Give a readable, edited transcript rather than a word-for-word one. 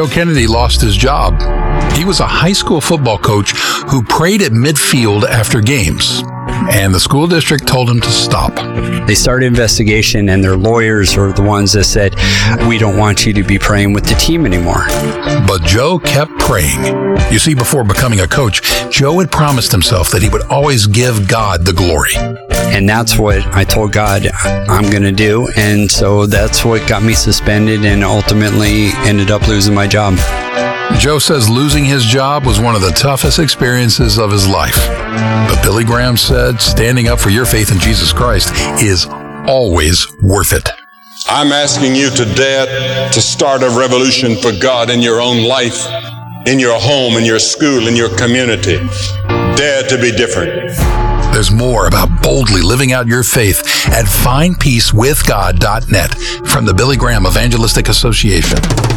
Joe Kennedy lost his job. He was a high school football coach who prayed at midfield after games, and the school district told him to stop. They started an investigation, and their lawyers are the ones that said, we don't want you to be praying with the team anymore. But Joe kept praying. You see, before becoming a coach, Joe had promised himself that he would always give God the glory. And that's what I told God I'm going to do. And so that's what got me suspended and ultimately ended up losing my job. Joe says losing his job was one of the toughest experiences of his life. But Billy Graham said standing up for your faith in Jesus Christ is always worth it. I'm asking you to dare to start a revolution for God in your own life, in your home, in your school, in your community. Dare to be different. There's more about boldly living out your faith at findpeacewithgod.net from the Billy Graham Evangelistic Association.